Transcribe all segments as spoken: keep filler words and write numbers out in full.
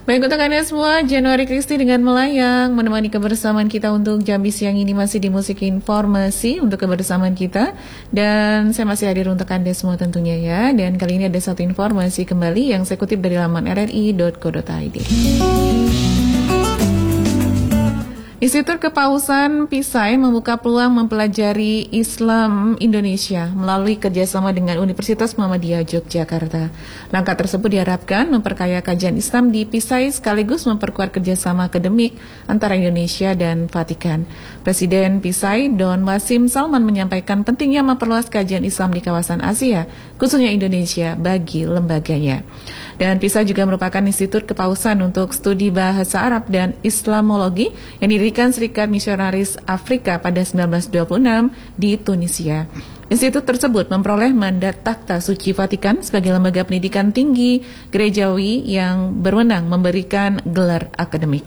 Baik untuk Anda semua, Januari Kristi dengan melayang menemani kebersamaan kita untuk Jambi siang ini masih di Musik Informasi untuk kebersamaan kita. Dan saya masih hadir untuk Anda semua tentunya ya. Dan kali ini ada satu informasi kembali yang saya kutip dari laman r r i dot co dot i d. Institut Kepausan Pisai membuka peluang mempelajari Islam Indonesia melalui kerjasama dengan Universitas Muhammadiyah Yogyakarta. Langkah tersebut diharapkan memperkaya kajian Islam di Pisai sekaligus memperkuat kerjasama akademik antara Indonesia dan Vatikan. Presiden Pisai, Don Wasim Salman menyampaikan pentingnya memperluas kajian Islam di kawasan Asia, khususnya Indonesia, bagi lembaganya. Dan Pisai juga merupakan institut kepausan untuk studi bahasa Arab dan Islamologi yang didirikan Serikat Misionaris Afrika pada seribu sembilan ratus dua puluh enam di Tunisia. Institut tersebut memperoleh mandat Takhta Suci Vatikan sebagai lembaga pendidikan tinggi gerejawi yang berwenang memberikan gelar akademik.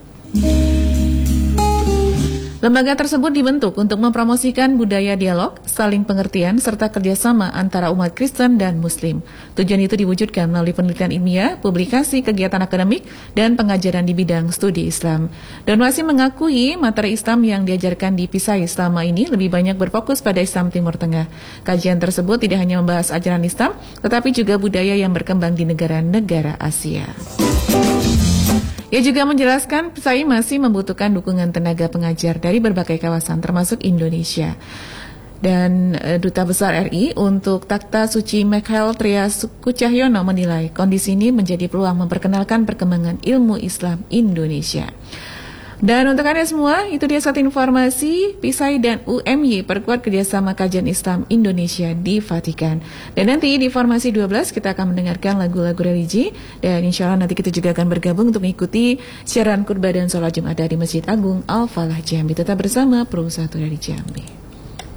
Lembaga tersebut dibentuk untuk mempromosikan budaya dialog, saling pengertian, serta kerjasama antara umat Kristen dan Muslim. Tujuan itu diwujudkan melalui penelitian ilmiah, publikasi, kegiatan akademik, dan pengajaran di bidang studi Islam. Don Wasim mengakui materi Islam yang diajarkan di Pisai selama ini lebih banyak berfokus pada Islam Timur Tengah. Kajian tersebut tidak hanya membahas ajaran Islam, tetapi juga budaya yang berkembang di negara-negara Asia. Ia juga menjelaskan Pisai masih membutuhkan dukungan tenaga pengajar dari berbagai kawasan termasuk Indonesia. Dan e, Duta Besar R I untuk Takhta Suci Mikhail Triasukucahyono menilai kondisi ini menjadi peluang memperkenalkan perkembangan ilmu Islam Indonesia. Dan untuk Anda semua, itu dia satu informasi, Pisai dan U M Y perkuat kerjasama kajian Islam Indonesia di Vatikan. Dan nanti di informasi dua belas kita akan mendengarkan lagu-lagu religi, dan insya Allah nanti kita juga akan bergabung untuk mengikuti siaran khutbah dan sholat Jumat dari Masjid Agung Al-Falah Jambi. Tetap bersama Pro satu dari Jambi.